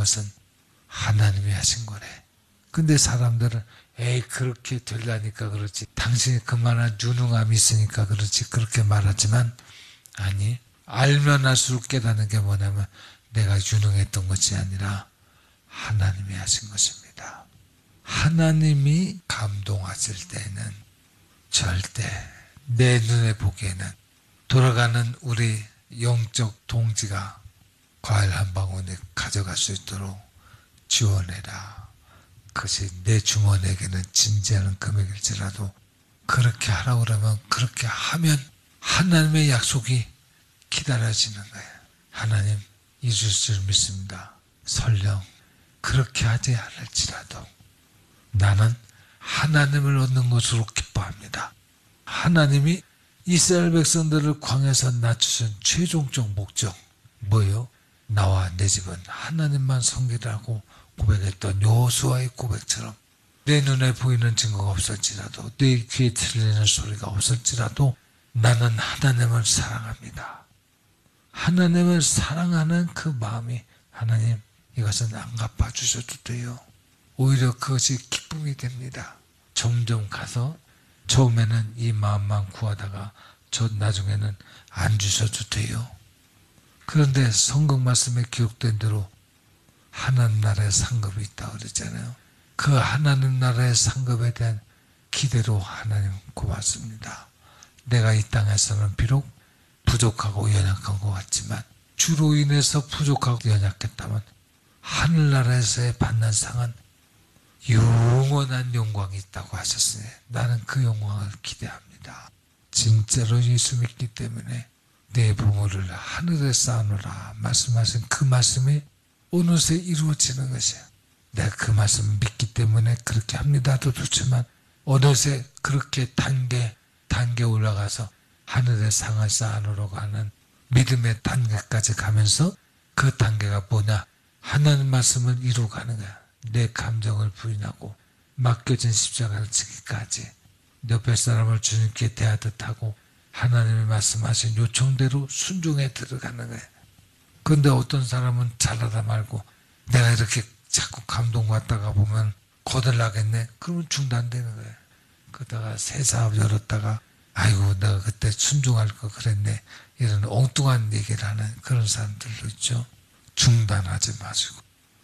것은 하나님이 하신 거래. 근데 사람들은 에이 그렇게 되려니까 그렇지, 당신이 그만한 유능함이 있으니까 그렇지, 그렇게 말하지만 아니, 알면 알수록 깨닫는 게 뭐냐면 내가 유능했던 것이 아니라 하나님이 하신 것입니다. 하나님이 감동하실 때는 절대 내 눈에 보기에는 돌아가는 우리 영적 동지가 과일 한 방울을 가져갈 수 있도록 지원해라. 그것이 내 주머니에게는 진지한 금액일지라도 그렇게 하라고 그러면 그렇게 하면 하나님의 약속이 기다려지는 거예요. 하나님 이룰 줄 믿습니다. 설령 그렇게 하지 않을지라도 나는 하나님을 얻는 것으로 기뻐합니다. 하나님이 이스라엘 백성들을 광야에서 낮추신 최종적 목적 뭐예요? 나와 내 집은 하나님만 섬기라고 고백했던 여호수아의 고백처럼 내 눈에 보이는 증거가 없을지라도 내 귀에 들리는 소리가 없을지라도 나는 하나님을 사랑합니다. 하나님을 사랑하는 그 마음이 하나님 이것은 안 갚아주셔도 돼요. 오히려 그것이 기쁨이 됩니다. 점점 가서 처음에는 이 마음만 구하다가 저 나중에는 안 주셔도 돼요. 그런데 성경 말씀에 기록된 대로 하나님 나라의 상급이 있다고 그랬잖아요. 그 하나님 나라의 상급에 대한 기대로 하나님 고맙습니다. 내가 이 땅에서는 비록 부족하고 연약한 것 같지만 주로 인해서 부족하고 연약했다면 하늘나라에서의 받는 상은 영원한 영광이 있다고 하셨으니 나는 그 영광을 기대합니다. 진짜로 예수 믿기 때문에 내 보물을 하늘에 쌓아놓으라 말씀하신 그 말씀이 어느새 이루어지는 것이에요. 내가 그 말씀을 믿기 때문에 그렇게 합니다도 좋지만 어느새 그렇게 단계 올라가서 하늘의 상을 쌓아놓으려고 하는 믿음의 단계까지 가면서 그 단계가 뭐냐? 하나님 말씀을 이루어가는 거야. 내 감정을 부인하고 맡겨진 십자가를 지기까지 옆에 사람을 주님께 대하듯 하고 하나님이 말씀하신 요청대로 순종에 들어가는 거야. 그런데 어떤 사람은 잘하다 말고 내가 이렇게 자꾸 감동받다가 보면 거들나겠네. 그러면 중단되는 거야. 그러다가 새 사업 열었다가 아이고 내가 그때 순종할 거 그랬네. 이런 엉뚱한 얘기를 하는 그런 사람들도 있죠. 중단하지 마시고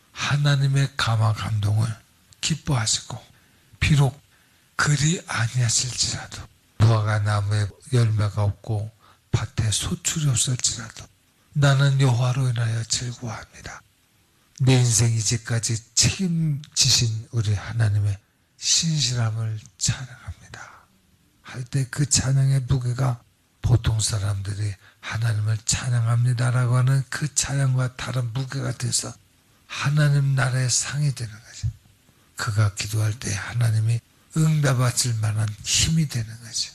하나님의 감화 감동을 기뻐하시고 비록 그리 아니하실지라도 무화과 나무에 열매가 없고 밭에 소출이 없을지라도 나는 여호와로 인하여 즐거워합니다. 내 인생 이제까지 책임지신 우리 하나님의 신실함을 찬양합니다. 할 때 그 찬양의 무게가 보통 사람들이 하나님을 찬양합니다라고 하는 그 찬양과 다른 무게가 돼서 하나님 나라의 상이 되는 거죠. 그가 기도할 때 하나님이 응답하실 만한 힘이 되는 거죠.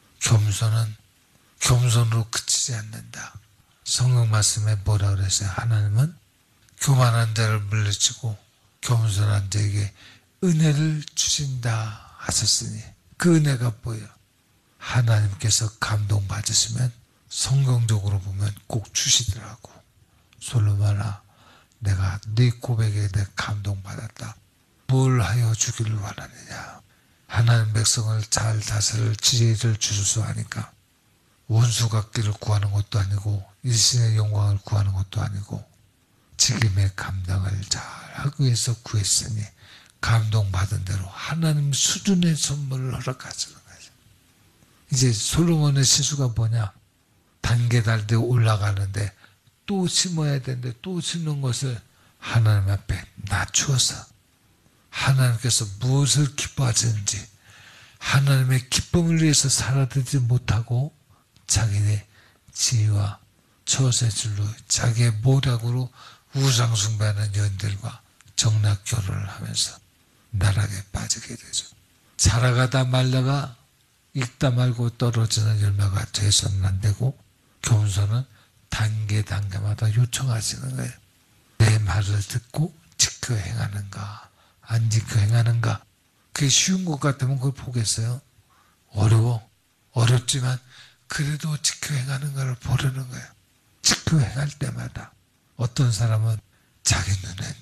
겸손은 겸손으로 그치지 않는다. 성경 말씀에 뭐라 그랬어요? 하나님은 교만한 자를 물리치고 겸손한 자에게 은혜를 주신다 하셨으니 그 은혜가 뭐예요? 하나님께서 감동받으시면 성경적으로 보면 꼭 주시더라고. 솔로몬아 내가 네 고백에 대해 감동받았다. 뭘 하여 주기를 원하느냐. 하나님 백성을 잘 다스릴 지혜를 주소서 하니까 원수 갚기를 구하는 것도 아니고 일신의 영광을 구하는 것도 아니고 지금의 감당을 잘 하기 위해서 구했으니 감동받은 대로 하나님 수준의 선물을 허락하시는 거죠. 이제 솔로몬의 실수가 뭐냐? 단계달대 올라가는데 또 심어야 되는데 또 심는 것을 하나님 앞에 낮추어서 하나님께서 무엇을 기뻐하시는지 하나님의 기쁨을 위해서 살아들지 못하고 자기의 지혜와 처세술로 자기의 모략으로 우상 숭배하는 여인들과 정락 결혼을 하면서 나락에 빠지게 되죠. 자라가다 말다가 익다 말고 떨어지는 열매가 돼서는 안 되고 겸손은 단계마다 요청하시는 거예요. 내 말을 듣고 지켜 행하는가 안 지켜 행하는가. 그게 쉬운 것 같으면 그걸 보겠어요? 어렵지만 그래도 지켜 행하는 걸 보려는 거예요. 지켜 행할 때마다 어떤 사람은 자기 눈엔